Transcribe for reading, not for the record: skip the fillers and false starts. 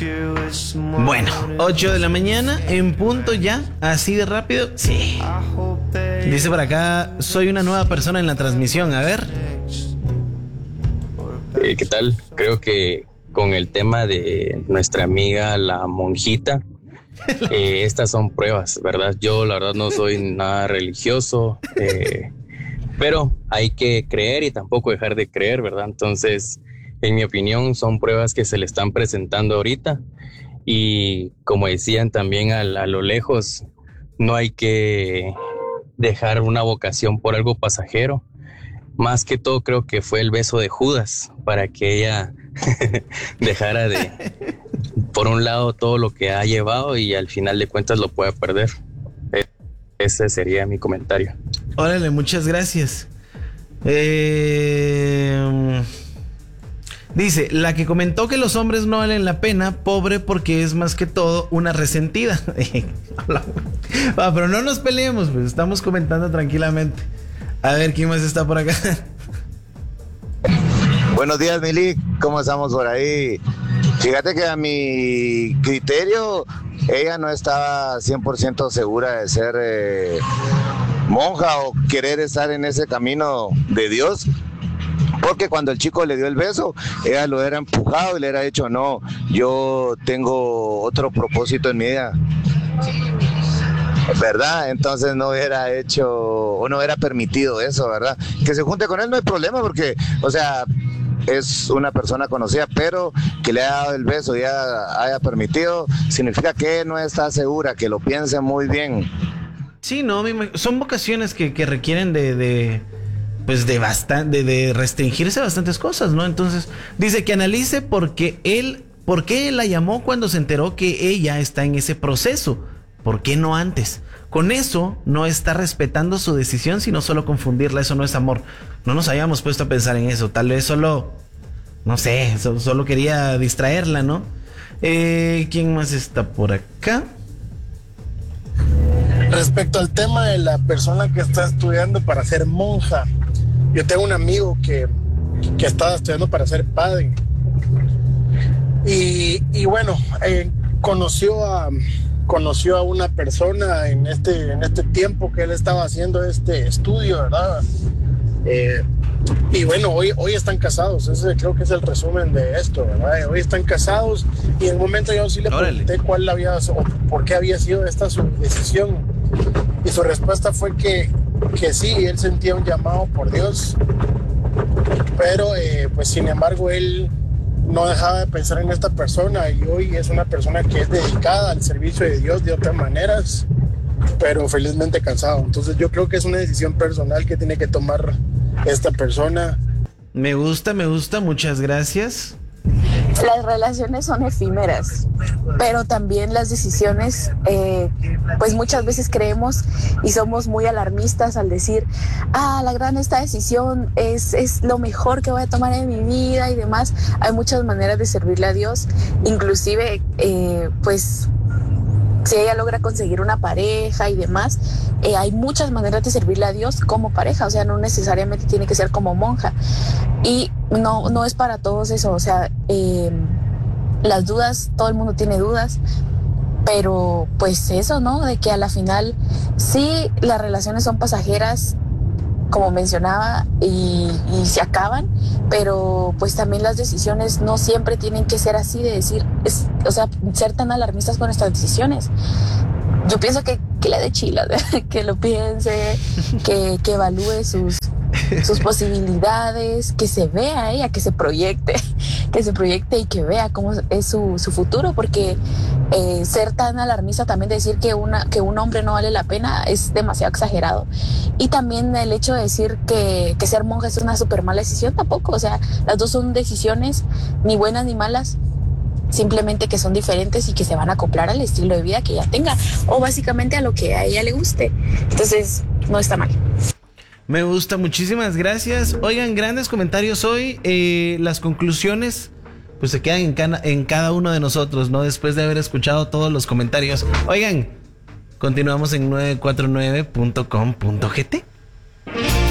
Bueno, 8 de la mañana, en punto ya, así de rápido, sí. Dice por acá, soy una nueva persona en la transmisión, a ver. ¿Qué tal? Creo que con el tema de nuestra amiga la monjita, estas son pruebas, ¿verdad? Yo la verdad no soy nada religioso, pero hay que creer y tampoco dejar de creer, ¿verdad? Entonces, en mi opinión, son pruebas que se le están presentando ahorita y como decían también a lo lejos, no hay que dejar una vocación por algo pasajero. Más que todo creo que fue el beso de Judas para que ella dejara de, por un lado, todo lo que ha llevado y al final de cuentas lo pueda perder. Ese sería mi comentario. Órale, muchas gracias. Dice, la que comentó que los hombres no valen la pena, pobre porque es más que todo una resentida. Pero no nos peleemos, pues estamos comentando tranquilamente. A ver, ¿quién más está por acá? Buenos días, Mili. ¿Cómo estamos por ahí? Fíjate que a mi criterio, ella no estaba 100% segura de ser monja o querer estar en ese camino de Dios. Porque cuando el chico le dio el beso, ella lo hubiera empujado y le hubiera dicho, no, yo tengo otro propósito en mi vida. ¿Verdad? Entonces no hubiera hecho o no hubiera permitido eso, ¿verdad? Que se junte con él no hay problema porque, o sea, es una persona conocida, pero que le haya dado el beso y haya permitido, significa que no está segura, que lo piense muy bien. Sí, no, son vocaciones que requieren de restringirse bastantes cosas, ¿no? Entonces, dice que analice por qué él la llamó cuando se enteró que ella está en ese proceso. ¿Por qué no antes? Con eso no está respetando su decisión, sino solo confundirla. Eso no es amor. No nos habíamos puesto a pensar en eso. Tal vez solo, no sé, solo quería distraerla, ¿no? ¿Quién más está por acá? Respecto al tema de la persona que está estudiando para ser monja, yo tengo un amigo que estaba estudiando para ser padre. Y bueno, conoció a una persona en este tiempo que él estaba haciendo este estudio, ¿verdad? Y bueno, hoy están casados. Ese creo que es el resumen de esto, ¿verdad? Hoy están casados y en un momento yo sí le pregunté por qué había sido esta su decisión, y su respuesta fue que sí, él sentía un llamado por Dios, pero pues sin embargo él no dejaba de pensar en esta persona y hoy es una persona que es dedicada al servicio de Dios de otras maneras, pero felizmente cansado. Entonces yo creo que es una decisión personal que tiene que tomar esta persona. Me gusta, muchas gracias. Las relaciones son efímeras, pero también las decisiones, pues muchas veces creemos y somos muy alarmistas al decir, esta decisión es lo mejor que voy a tomar en mi vida y demás. Hay muchas maneras de servirle a Dios, inclusive, pues si ella logra conseguir una pareja y demás, hay muchas maneras de servirle a Dios como pareja, o sea, no necesariamente tiene que ser como monja. Y no es para todos eso, o sea, las dudas, todo el mundo tiene dudas, pero pues eso, ¿no? De que a la final sí las relaciones son pasajeras, como mencionaba, y se acaban, pero pues también las decisiones no siempre tienen que ser así de decir, o sea, ser tan alarmistas con nuestras decisiones. Yo pienso que le dé chilas, que lo piense, que evalúe sus posibilidades, que se vea ella, que se proyecte y que vea cómo es su futuro, porque ser tan alarmista también de decir que un hombre no vale la pena es demasiado exagerado. Y también el hecho de decir que ser monja es una súper mala decisión tampoco, o sea, las dos son decisiones ni buenas ni malas, simplemente que son diferentes y que se van a acoplar al estilo de vida que ella tenga o básicamente a lo que a ella le guste. Entonces, no está mal. Me gusta, muchísimas gracias. Oigan, grandes comentarios hoy. Las conclusiones pues se quedan en cada uno de nosotros, ¿no? Después de haber escuchado todos los comentarios. Oigan, continuamos en 949.com.gt.